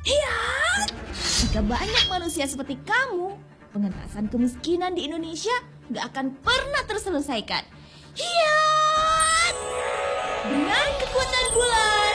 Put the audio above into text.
Hiat! Jika banyak manusia seperti kamu, pengentasan kemiskinan di Indonesia gak akan pernah terselesaikan. Hiat! Dengan kekuatan bulan,